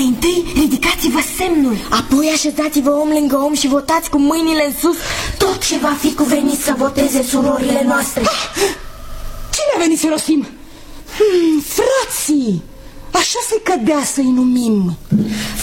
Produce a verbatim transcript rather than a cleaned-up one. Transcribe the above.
Mai întâi ridicați-vă semnul, apoi așezați-vă om lângă om și votați cu mâinile în sus tot ce va fi cuvenit să voteze surorile noastre. Cine a venit să rostim? Hmm, frații! Așa se cădea să-i numim.